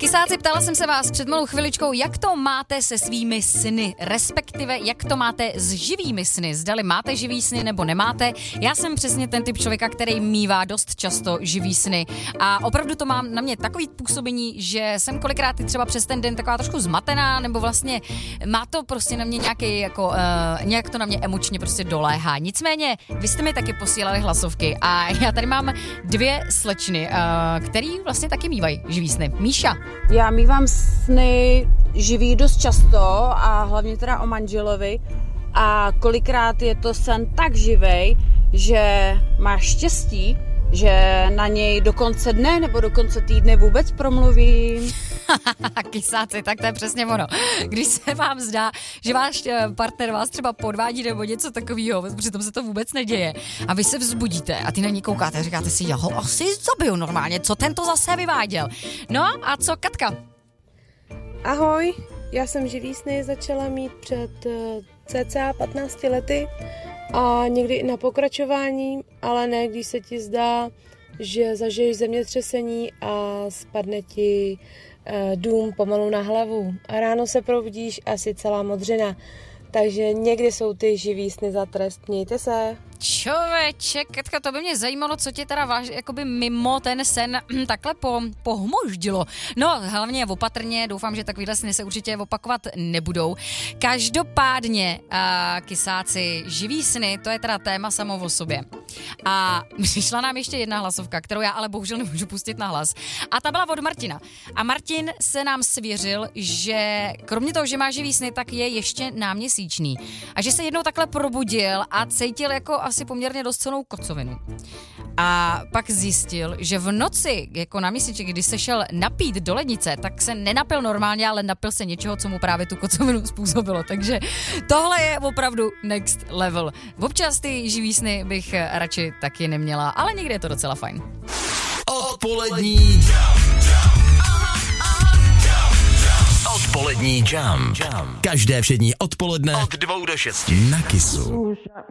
Kysáci, ptala jsem se vás před malou chviličkou, jak to máte se svými sny, respektive jak to máte s živými sny. Zdali máte živý sny nebo nemáte. Já jsem přesně ten typ člověka, který mívá dost často živý sny a opravdu to mám na mě takový působení, že jsem kolikrát i třeba přes ten den taková trošku zmatená, nebo vlastně má to prostě na mě nějaký jako, nějak to na mě emočně prostě doléhá. Nicméně, vy jste mi taky posílali hlasovky a já tady mám dvě slečny, který vlastně taky mívají živý sny. Míša. Já mívám sny živý dost často a hlavně teda o manželovi a kolikrát je to sen tak živej, že máš štěstí, že na něj do konce dne nebo do konce týdne vůbec promluvím. Kysáci, tak to je přesně ono. Když se vám zdá, že váš partner vás třeba podvádí nebo něco takového, přitom se to vůbec neděje a vy se vzbudíte a ty na ní koukáte a říkáte si, já ho asi zabiju normálně, co tento zase vyváděl. No a co Katka? Ahoj, já jsem živý sny začala mít před cca 15 lety a někdy i na pokračování, ale ne, když se ti zdá, že zažiješ zemětřesení a spadne ti dům pomalu na hlavu a ráno se probudíš asi celá modřina. Takže někdy jsou ty živý sny za trest. Mějte se. Čověče, Katka, to by mě zajímalo, co tě teda jakoby mimo ten sen takhle pohmoždilo. No, hlavně opatrně, doufám, že takovýhle sny se určitě opakovat nebudou. Každopádně, Kysáci, živý sny, to je teda téma samo o sobě. A přišla nám ještě jedna hlasovka, kterou já ale bohužel nemůžu pustit na hlas. A ta byla od Martina. A Martin se nám svěřil, že kromě toho, že má živý sny, tak je ještě náměsíčný. A že se jednou takhle probudil a cítil jako asi poměrně dost silnou kocovinu. A pak zjistil, že v noci, jako na měsíček, když se šel napít do lednice, tak se nenapil normálně, ale napil se něčeho, co mu právě tu kocovinu způsobilo. Takže tohle je opravdu next level. Občas ty živý sny bych radši taky neměla, ale někdy je to docela fajn. Odpolední Jam. Každé všední odpoledne od 2 do 6 na Kissu.